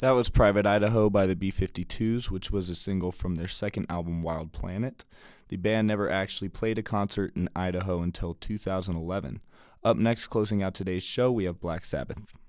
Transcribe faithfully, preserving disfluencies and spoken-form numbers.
That was Private Idaho by the B fifty-twos, which was a single from their second album, Wild Planet. The band never actually played a concert in Idaho until two thousand eleven. Up next, closing out today's show, we have Black Sabbath.